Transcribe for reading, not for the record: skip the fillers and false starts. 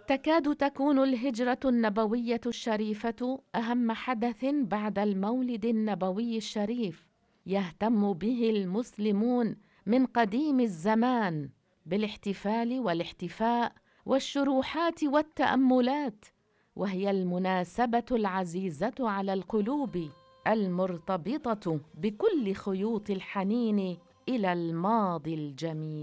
تكاد تكون الهجرة النبوية الشريفة أهم حدث بعد المولد النبوي الشريف، يهتم به المسلمون من قديم الزمان بالاحتفال والاحتفاء والشروحات والتأملات، وهي المناسبة العزيزة على القلوب المرتبطة بكل خيوط الحنين إلى الماضي الجميل.